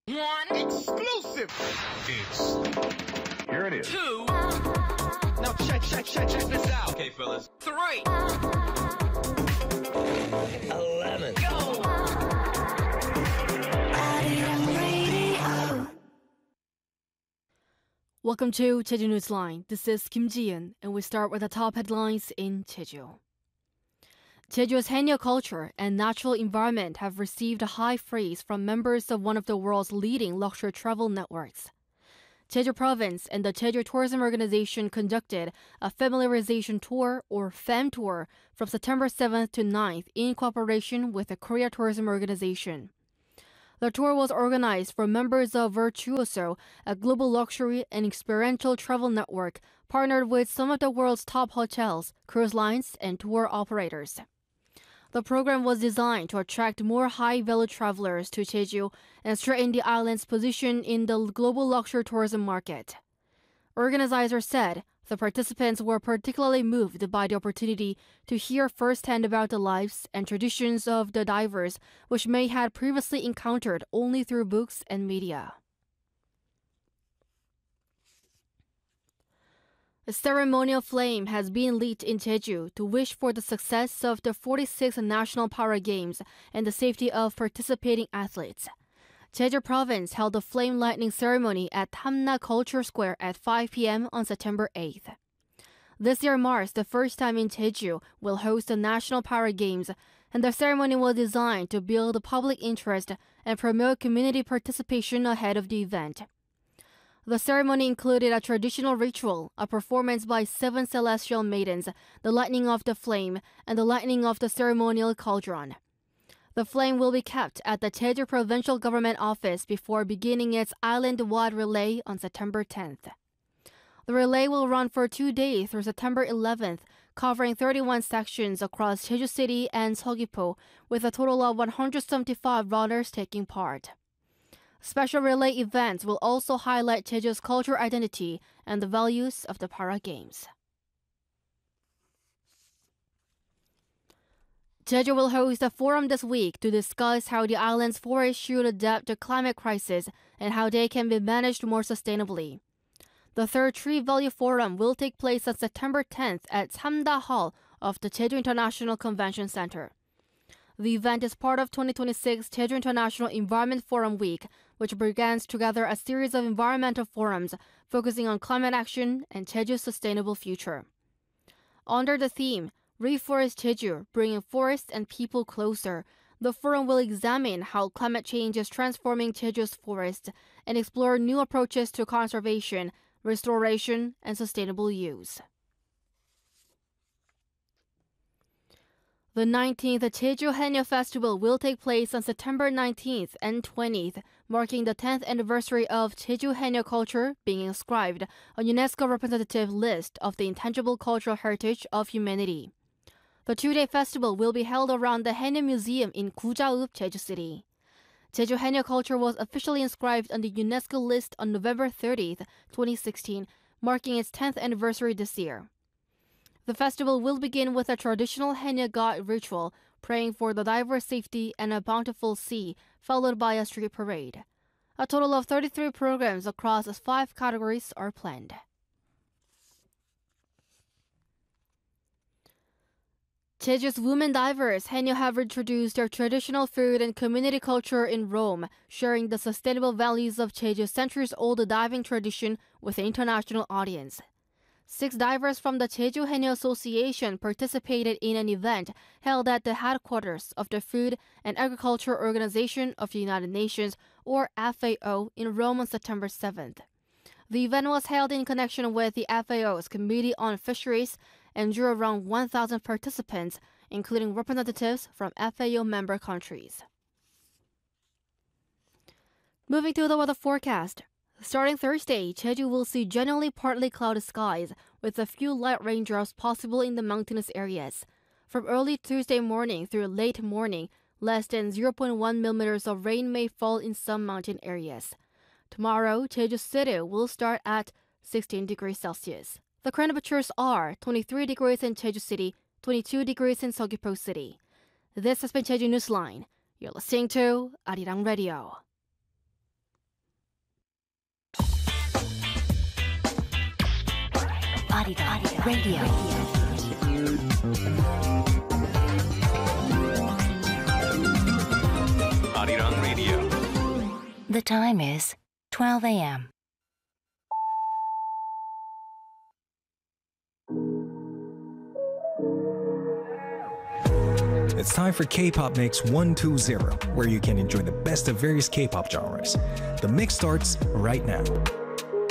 One exclusive. Here it is. Two. Now check this out. Okay, fellas. Three. 11. Go. Welcome to Jeju Newsline. This is Kim Ji-yeon, and we start with the top headlines in Jeju. Jeju's Haenyeo culture and natural environment have received high praise from members of one of the world's leading luxury travel networks. Jeju Province and the Jeju Tourism Organization conducted a familiarization tour, or FAM tour, from September 7th to 9th in cooperation with the Korea Tourism Organization. The tour was organized for members of Virtuoso, a global luxury and experiential travel network partnered with some of the world's top hotels, cruise lines, and tour operators. The program was designed to attract more high-value travelers to Jeju and strengthen the island's position in the global luxury tourism market. Organizers said the participants were particularly moved by the opportunity to hear firsthand about the lives and traditions of the divers, which they had previously encountered only through books and media. A ceremonial flame has been lit in Jeju to wish for the success of the 46th National Para Games and the safety of participating athletes. Jeju Province held a flame lighting ceremony at Hamna Culture Square at 5 p.m. on September 8th. This year marks the first time in Jeju will host the National Para Games, and the ceremony was designed to build public interest and promote community participation ahead of the event. The ceremony included a traditional ritual, a performance by 7 celestial maidens, the lighting of the flame, and the lighting of the ceremonial cauldron. The flame will be kept at the Jeju Provincial Government Office before beginning its island-wide relay on September 10th. The relay will run for 2 days through September 11th, covering 31 sections across Jeju City and Seogwipo, with a total of 175 runners taking part. Special relay events will also highlight Jeju's cultural identity and the values of the Para Games. Jeju will host a forum this week to discuss how the island's forests should adapt to climate crisis and how they can be managed more sustainably. The third Tree Value Forum will take place on September 10th at Samda Hall of the Jeju International Convention Center. The event is part of 2026 Jeju International Environment Forum Week, which brings together a series of environmental forums focusing on climate action and Jeju's sustainable future. Under the theme, Reforest Jeju, bringing forests and people closer, the forum will examine how climate change is transforming Jeju's forests and explore new approaches to conservation, restoration, and sustainable use. The 19th Jeju Haenyeo Festival will take place on September 19th and 20th, marking the 10th anniversary of Jeju Haenyeo culture being inscribed on UNESCO representative list of the intangible cultural heritage of humanity. The 2-day festival will be held around the Haenyeo Museum in Gujaup, Jeju City. Jeju Haenyeo culture was officially inscribed on the UNESCO list on November 30th, 2016, marking its 10th anniversary this year. The festival will begin with a traditional Haenyeo God ritual, praying for the diver's safety and a bountiful sea, followed by a street parade. A total of 33 programs across 5 categories are planned. Jeju's women divers Haenyeo have introduced their traditional food and community culture in Rome, sharing the sustainable values of Jeju's centuries-old diving tradition with an international audience. 6 divers from the Jeju Haenyeo Association participated in an event held at the headquarters of the Food and Agriculture Organization of the United Nations, or FAO, in Rome on September 7th. The event was held in connection with the FAO's Committee on Fisheries and drew around 1,000 participants, including representatives from FAO member countries. Moving to the weather forecast. Starting Thursday, Jeju will see generally partly cloudy skies, with a few light raindrops possible in the mountainous areas. From early Tuesday morning through late morning, less than 0.1 millimeters of rain may fall in some mountain areas. Tomorrow, Jeju City will start at 16 degrees Celsius. The current temperatures are 23 degrees in Jeju City, 22 degrees in Seogwipo City. This has been Jeju Newsline. You're listening to Arirang Radio. Arirang Radio. Arirang Radio. The time is 12 a.m. It's time for K-Pop Mix 120, where you can enjoy the best of various K-pop genres. The mix starts right now.